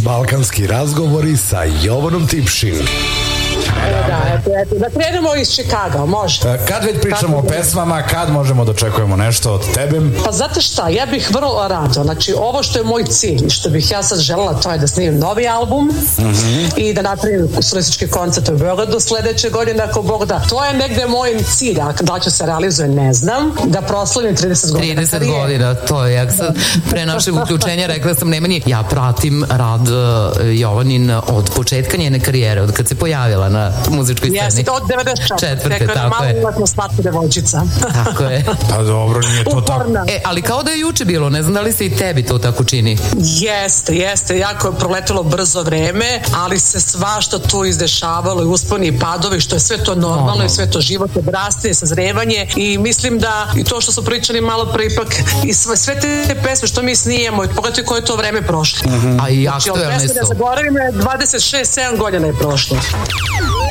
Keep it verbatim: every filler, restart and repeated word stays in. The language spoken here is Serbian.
Balkanski razgovori sa Jovanom Tipšin. Da, eto, eto, da krenemo iz Čikaga, može. Kad već pričamo kad... o pesmama, kad možemo da očekujemo nešto od tebe? Pa znate šta, ja bih vrlo rado, znači ovo što je moj cilj, što bih ja sad želela, to je da snimim novi album uh-huh. i da napravim solistički koncert u Beogradu sledeće godine, ako Bog da. To je negde moj cilj, a da će se realizuje, ne znam, da proslavim trideset godina. trideset godina, to je, jak sad pre našeg uključenja rekla sam Nemanji, ja pratim rad uh, Jovanin od početka njene karijere, od kad se pojavila na muzičkoj sceni. Jeste, od devedeset četvrte. Tako je. Malo uletno slatko devojčica. Tako je. Pa dobro, nije to tako. E, ali kao da je juče bilo, ne znam da li se i tebi to tako čini. Jeste, jeste, jako je proletelo brzo vreme, ali se svašta tu izdešavalo i usponi i padovi, što je sve to normalno oh. i sve to život, odrastanje, sazrevanje i mislim da i to što su pričali malo pre ipak i sve, sve te pesme što mi snijemo i pogledajte koje je to vreme prošlo. Mm-hmm. A i znači, aktuelne su. Znači, od pesme da zaboravim je dvadeset šest sedam godina je prošlo.